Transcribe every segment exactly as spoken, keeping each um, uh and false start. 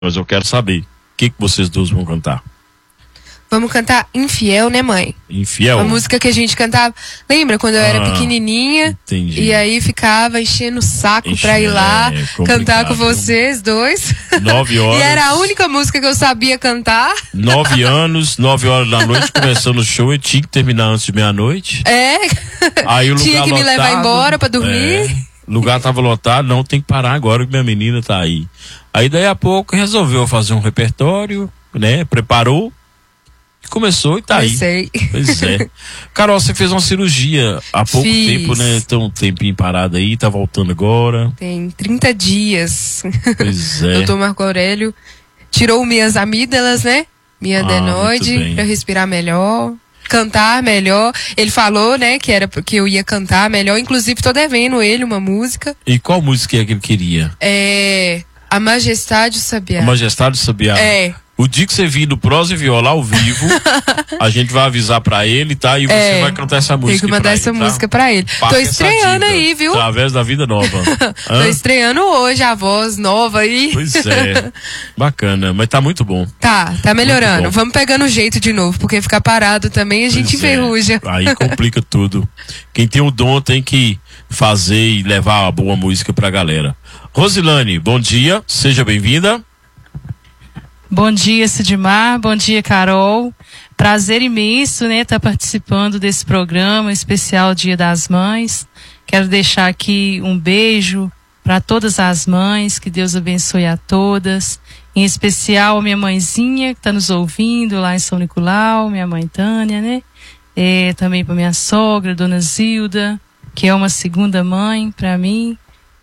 Mas eu quero saber, o que, que vocês dois vão cantar? Vamos cantar Infiel, né, mãe? Infiel? Uma música que a gente cantava. Lembra quando eu ah, era pequenininha? Entendi. E aí ficava enchendo o saco Enche, pra ir lá é, cantar com vocês dois. Nove horas. E era a única música que eu sabia cantar. Nove anos, nove horas da noite, começando o show, e tinha que terminar antes de meia-noite. É. Aí o lugar tinha que lotado, me levar embora pra dormir. É, o lugar tava lotado, não, tem que parar agora que minha menina tá aí. Aí daí a pouco resolveu fazer um repertório, né? Preparou. Começou e tá aí. Sei. Pois é. Carol, você fez uma cirurgia há pouco Fiz. tempo, né? Tem um tempinho parado aí, tá voltando agora. Tem trinta dias. Pois é. Doutor Marco Aurélio tirou minhas amígdalas, né? Minha Ah, adenoide, muito bem. pra eu respirar melhor, cantar melhor. Ele falou, né, que era que eu ia cantar melhor. Inclusive, tô devendo ele uma música. E qual música é que ele queria? É... A Majestade do Sabiá. A Majestade do Sabiá. É. O dia que você vir do Prosa e Viola ao vivo, a gente vai avisar pra ele, tá? E você É, vai cantar essa música. Tem que mandar pra essa ele, tá? música pra ele. Paga Tô essa estreando dívida, aí, viu? Através da Vida Nova. Tô Hã? estreando hoje a voz nova aí. Pois é. Bacana, mas tá muito bom. Tá, tá melhorando. Muito bom. Vamos pegando o jeito de novo, porque ficar parado também a gente Pois é. enferruja. Aí complica tudo. Quem tem o dom tem que fazer e levar a boa música pra galera. Rosilane, bom dia, seja bem-vinda. Bom dia, Sidmar. Bom dia, Carol. Prazer imenso, né, estar participando desse programa especial Dia das Mães. Quero deixar aqui um beijo para todas as mães, que Deus abençoe a todas. Em especial a minha mãezinha que está nos ouvindo lá em São Nicolau, minha mãe Tânia, né? É, também para minha sogra, Dona Zilda, que é uma segunda mãe para mim.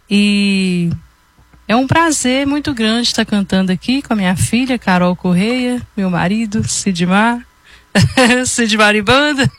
E é um prazer muito grande estar cantando aqui com a minha filha, Carol Correia, meu marido, Sidmar, Sidmar e Banda.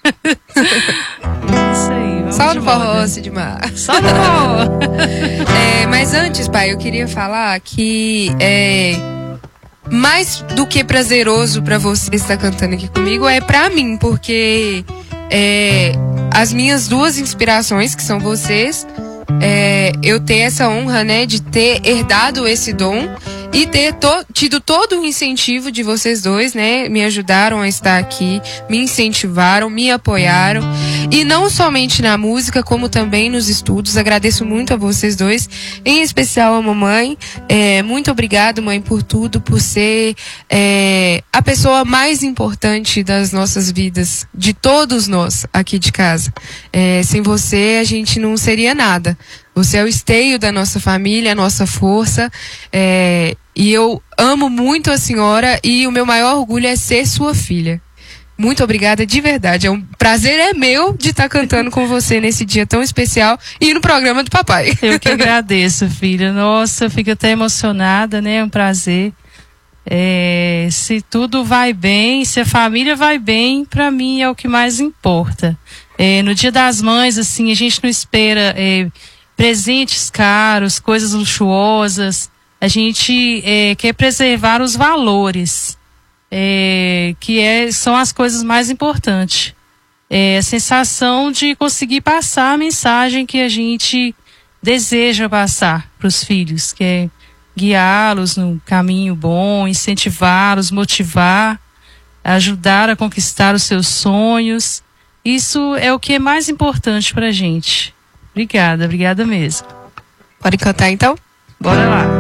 Isso aí, vamos Só de no forró, moda. Sidmar. Só no forró. É, mas antes, pai, eu queria falar que é, mais do que prazeroso pra você estar cantando aqui comigo, é pra mim, porque é, as minhas duas inspirações, que são vocês, é, eu ter essa honra, né, de ter herdado esse dom e ter to- tido todo o incentivo de vocês dois, né, me ajudaram a estar aqui, me incentivaram, me apoiaram, e não somente na música, como também nos estudos. Agradeço muito a vocês dois, em especial a mamãe. É, muito obrigado, mãe, por tudo, por ser é, a pessoa mais importante das nossas vidas, de todos nós aqui de casa. É, sem você, a gente não seria nada. Você é o esteio da nossa família, a nossa força, é, e eu amo muito a senhora, e o meu maior orgulho é ser sua filha. Muito obrigada, de verdade. É um prazer é meu de estar cantando com você nesse dia tão especial e no programa do papai. Eu que agradeço, filha. Nossa, eu fico até emocionada, né? É um prazer. É, se tudo vai bem, se a família vai bem, pra mim é o que mais importa. É, no Dia das Mães, assim, a gente não espera é, presentes caros, coisas luxuosas. A gente é, quer preservar os valores, é, que é, são as coisas mais importantes. É a sensação de conseguir passar a mensagem que a gente deseja passar para os filhos, que é guiá-los no caminho bom, incentivá-los, motivar, ajudar a conquistar os seus sonhos. Isso é o que é mais importante para a gente. Obrigada, obrigada mesmo. Pode cantar então? Bora lá.